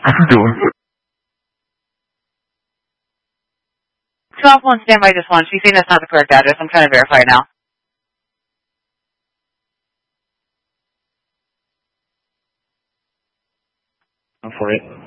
I'm doing good. 2-1, stand by just one. She's saying that's not the correct address. I'm trying to verify it now. I'm for it.